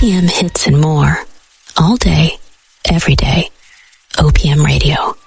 OPM hits and more. All day, every day. OPM Radio.